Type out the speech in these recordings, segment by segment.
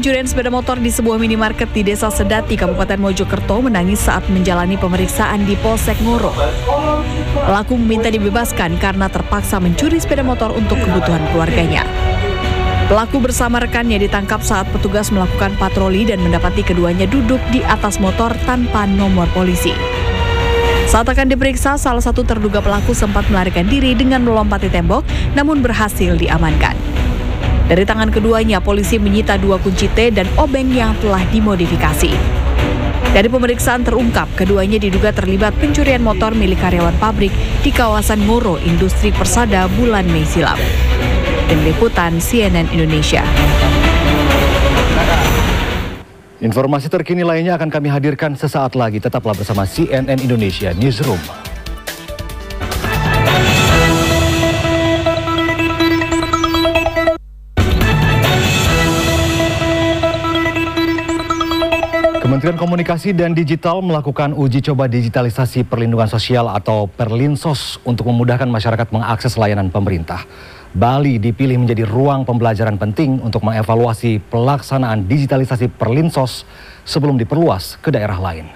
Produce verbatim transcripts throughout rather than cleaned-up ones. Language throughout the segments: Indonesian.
pencurian sepeda motor di sebuah minimarket di Desa Sedati, Kabupaten Mojokerto menangis saat menjalani pemeriksaan di Polsek Ngoro. Pelaku meminta dibebaskan karena terpaksa mencuri sepeda motor untuk kebutuhan keluarganya. Pelaku bersama rekannya ditangkap saat petugas melakukan patroli dan mendapati keduanya duduk di atas motor tanpa nomor polisi. Saat akan diperiksa, salah satu terduga pelaku sempat melarikan diri dengan melompati tembok, namun berhasil diamankan. Dari tangan keduanya, polisi menyita dua kunci T dan obeng yang telah dimodifikasi. Dari pemeriksaan terungkap, keduanya diduga terlibat pencurian motor milik karyawan pabrik di kawasan Ngoro, Industri Persada bulan Mei silam. Tim Liputan C N N Indonesia. Informasi terkini lainnya akan kami hadirkan sesaat lagi. Tetaplah bersama C N N Indonesia Newsroom. Kementerian Komunikasi dan Digital melakukan uji coba digitalisasi perlindungan sosial atau Perlinsos untuk memudahkan masyarakat mengakses layanan pemerintah. Bali dipilih menjadi ruang pembelajaran penting untuk mengevaluasi pelaksanaan digitalisasi Perlinsos sebelum diperluas ke daerah lain.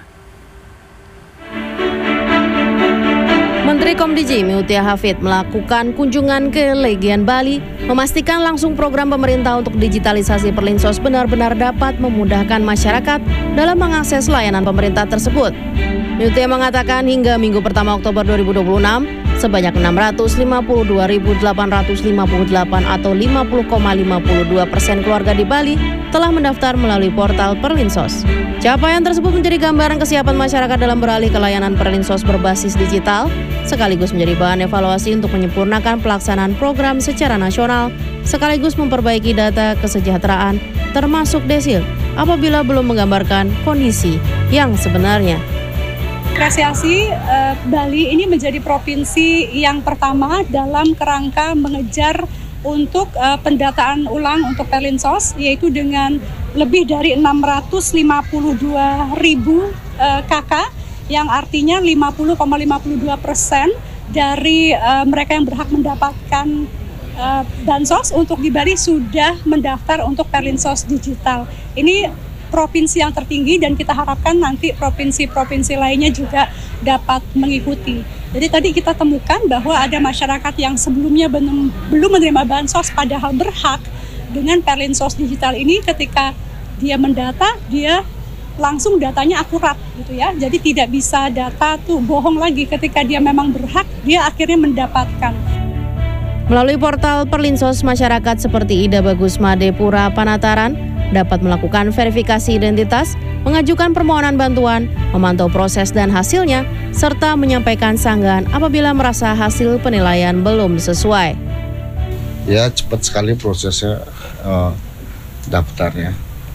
Menteri Komdiji Mutia Hafid melakukan kunjungan ke Legian Bali, memastikan langsung program pemerintah untuk digitalisasi Perlinsos benar-benar dapat memudahkan masyarakat dalam mengakses layanan pemerintah tersebut. Mutia mengatakan hingga minggu pertama Oktober dua ribu dua puluh enam, sebanyak enam ratus lima puluh dua ribu delapan ratus lima puluh delapan atau lima puluh koma lima puluh dua persen keluarga di Bali telah mendaftar melalui portal Perlinsos. Capaian tersebut menjadi gambaran kesiapan masyarakat dalam beralih ke layanan Perlinsos berbasis digital, sekaligus menjadi bahan evaluasi untuk menyempurnakan pelaksanaan program secara nasional, sekaligus memperbaiki data kesejahteraan, termasuk desil, apabila belum menggambarkan kondisi yang sebenarnya. Apresiasi eh, Bali ini menjadi provinsi yang pertama dalam kerangka mengejar untuk uh, pendataan ulang untuk Perlinsos, yaitu dengan lebih dari enam ratus lima puluh dua ribu uh, K K, yang artinya lima puluh koma lima puluh dua persen dari uh, mereka yang berhak mendapatkan uh, bansos untuk di Bali sudah mendaftar untuk Perlinsos digital. Ini provinsi yang tertinggi dan kita harapkan nanti provinsi-provinsi lainnya juga dapat mengikuti. Jadi tadi kita temukan bahwa ada masyarakat yang sebelumnya belum, belum menerima bansos padahal berhak. Dengan Perlinsos digital ini ketika dia mendata, dia langsung datanya akurat gitu ya. Jadi tidak bisa data tuh bohong lagi, ketika dia memang berhak, dia akhirnya mendapatkan. Melalui portal Perlinsos, masyarakat seperti Ida Bagus Madepura Panataran dapat melakukan verifikasi identitas, mengajukan permohonan bantuan, memantau proses dan hasilnya, serta menyampaikan sanggahan apabila merasa hasil penilaian belum sesuai. Ya, cepat sekali prosesnya uh, daftarnya.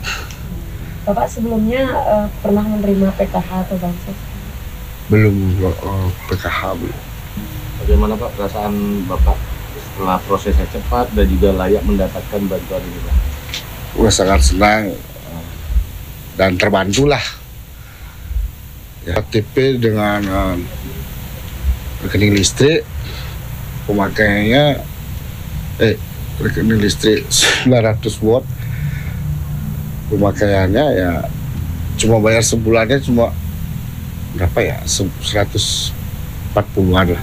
Bapak sebelumnya uh, pernah menerima P K H atau bansos? Belum, uh, P K H belum. Bagaimana Pak perasaan Bapak setelah prosesnya cepat dan juga layak mendapatkan bantuan ini Pak? Wah, sangat senang dan terbantulah. Ya, K T P dengan uh, rekening listrik, pemakaiannya eh rekening listrik sembilan ratus watt, pemakaiannya ya cuma bayar sebulannya cuma berapa ya, seratus empat puluhan lah.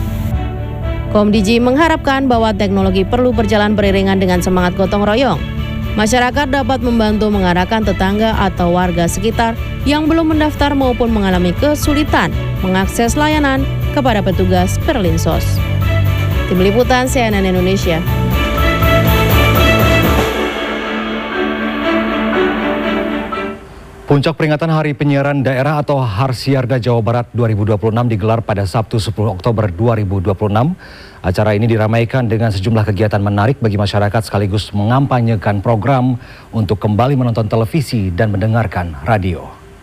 Komdiji mengharapkan bahwa teknologi perlu berjalan beriringan dengan semangat gotong royong. Masyarakat dapat membantu mengarahkan tetangga atau warga sekitar yang belum mendaftar maupun mengalami kesulitan mengakses layanan kepada petugas Perlinsos. Tim Liputan C N N Indonesia. Puncak peringatan Hari Penyiaran Daerah atau Harsiarda Jawa Barat dua ribu dua puluh enam digelar pada Sabtu sepuluh Oktober dua ribu dua puluh enam. Acara ini diramaikan dengan sejumlah kegiatan menarik bagi masyarakat sekaligus mengampanyekan program untuk kembali menonton televisi dan mendengarkan radio.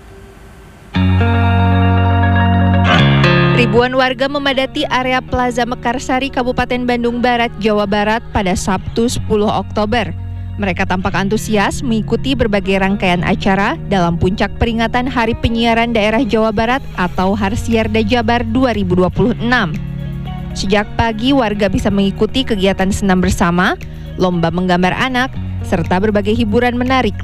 Ribuan warga memadati area Plaza Mekarsari, Kabupaten Bandung Barat, Jawa Barat pada Sabtu sepuluh Oktober. Mereka tampak antusias mengikuti berbagai rangkaian acara dalam puncak peringatan Hari Penyiaran Daerah Jawa Barat atau Harsiarda Jabar dua ribu dua puluh enam. Sejak pagi warga bisa mengikuti kegiatan senam bersama, lomba menggambar anak, serta berbagai hiburan menarik